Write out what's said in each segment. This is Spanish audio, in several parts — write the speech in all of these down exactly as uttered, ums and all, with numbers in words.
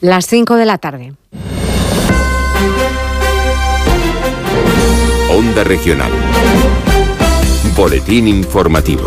las cinco de la tarde. Onda Regional. Boletín informativo.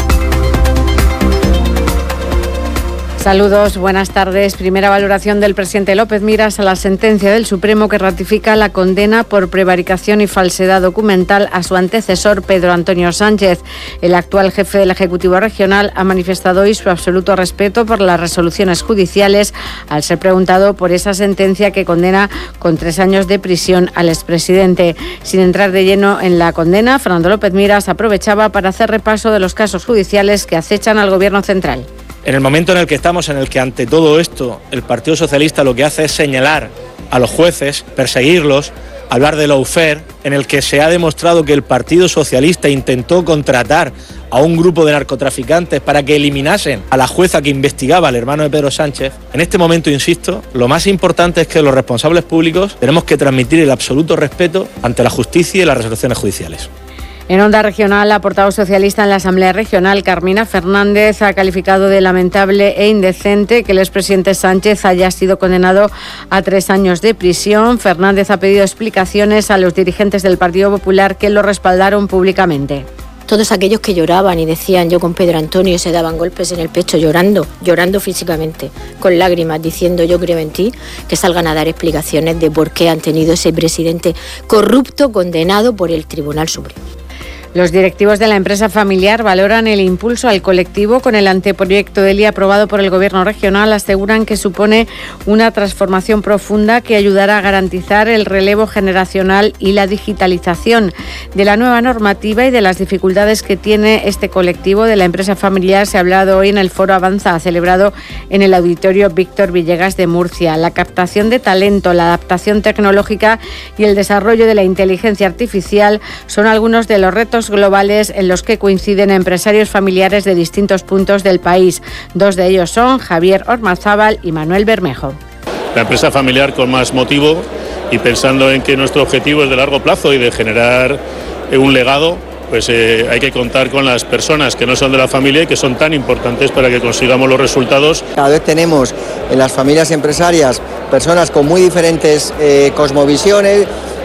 Saludos, buenas tardes. Primera valoración del presidente López Miras a la sentencia del Supremo que ratifica la condena por prevaricación y falsedad documental a su antecesor Pedro Antonio Sánchez. El actual jefe del Ejecutivo Regional ha manifestado hoy su absoluto respeto por las resoluciones judiciales al ser preguntado por esa sentencia que condena con tres años de prisión al expresidente. Sin entrar de lleno en la condena, Fernando López Miras aprovechaba para hacer repaso de los casos judiciales que acechan al Gobierno central. En el momento en el que estamos, en el que ante todo esto el Partido Socialista lo que hace es señalar a los jueces, perseguirlos, hablar de lawfare, en el que se ha demostrado que el Partido Socialista intentó contratar a un grupo de narcotraficantes para que eliminasen a la jueza que investigaba al hermano de Pedro Sánchez. En este momento, insisto, lo más importante es que los responsables públicos tenemos que transmitir el absoluto respeto ante la justicia y las resoluciones judiciales. En Onda Regional, la portavoz socialista en la Asamblea Regional, Carmina Fernández, ha calificado de lamentable e indecente que el expresidente Sánchez haya sido condenado a tres años de prisión. Fernández ha pedido explicaciones a los dirigentes del Partido Popular que lo respaldaron públicamente. Todos aquellos que lloraban y decían yo con Pedro Antonio, se daban golpes en el pecho llorando, llorando físicamente, con lágrimas, diciendo yo creo en ti, que salgan a dar explicaciones de por qué han tenido ese presidente corrupto condenado por el Tribunal Supremo. Los directivos de la empresa familiar valoran el impulso al colectivo con el anteproyecto de ley aprobado por el Gobierno regional. Aseguran que supone una transformación profunda que ayudará a garantizar el relevo generacional y la digitalización. De la nueva normativa y de las dificultades que tiene este colectivo de la empresa familiar se ha hablado hoy en el Foro Avanza, celebrado en el Auditorio Víctor Villegas de Murcia. La captación de talento, la adaptación tecnológica y el desarrollo de la inteligencia artificial son algunos de los retos globales en los que coinciden empresarios familiares de distintos puntos del país. Dos de ellos son Javier Ormazábal y Manuel Bermejo. La empresa familiar con más motivo y pensando en que nuestro objetivo es de largo plazo y de generar un legado, pues eh, hay que contar con las personas que no son de la familia y que son tan importantes para que consigamos los resultados. Cada vez tenemos en las familias empresarias personas con muy diferentes eh, cosmovisiones,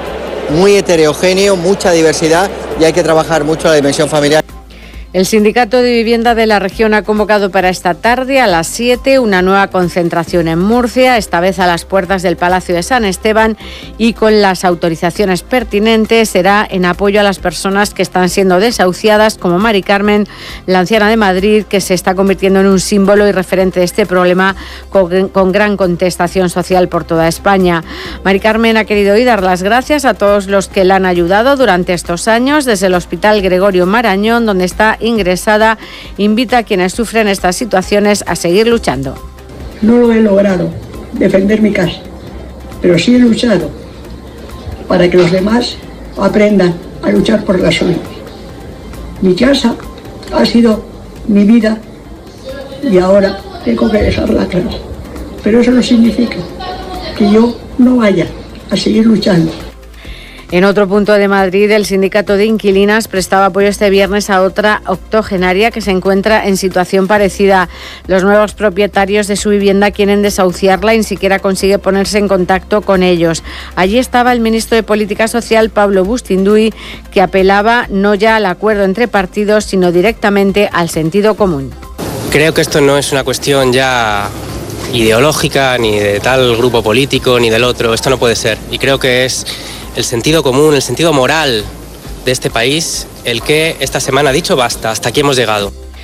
muy heterogéneo, mucha diversidad y hay que trabajar mucho la dimensión familiar. El Sindicato de Vivienda de la región ha convocado para esta tarde a las siete una nueva concentración en Murcia, esta vez a las puertas del Palacio de San Esteban y con las autorizaciones pertinentes. Será en apoyo a las personas que están siendo desahuciadas, como Mari Carmen, la anciana de Madrid, que se está convirtiendo en un símbolo y referente de este problema con, con gran contestación social por toda España. Mari Carmen ha querido hoy dar las gracias a todos los que la han ayudado durante estos años desde el Hospital Gregorio Marañón, donde está ingresada. Invita a quienes sufren estas situaciones a seguir luchando. No lo he logrado, defender mi casa, pero sí he luchado para que los demás aprendan a luchar por la suya. Mi casa ha sido mi vida y ahora tengo que dejarla atrás. Pero eso no significa que yo no vaya a seguir luchando. En otro punto de Madrid, el sindicato de inquilinas prestaba apoyo este viernes a otra octogenaria que se encuentra en situación parecida. Los nuevos propietarios de su vivienda quieren desahuciarla y ni siquiera consigue ponerse en contacto con ellos. Allí estaba el ministro de Política Social, Pablo Bustinduy, que apelaba no ya al acuerdo entre partidos, sino directamente al sentido común. Creo que esto no es una cuestión ya ideológica, ni de tal grupo político, ni del otro. Esto no puede ser. Y creo que es el sentido común, el sentido moral de este país, el que esta semana ha dicho basta, hasta aquí hemos llegado.